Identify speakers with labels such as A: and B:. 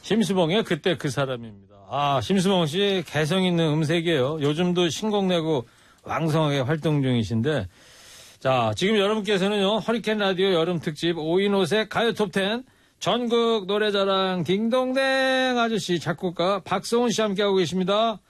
A: 심수봉의 그때 그 사람입니다. 아, 심수봉 씨 개성 있는 음색이에요. 요즘도 신곡 내고 왕성하게 활동 중이신데, 자, 지금 여러분께서는요, 허리케인 라디오 여름 특집 5인 5색 가요 톱10 전국 노래자랑 딩동댕 아저씨 작곡가 박성훈 씨 함께하고 계십니다.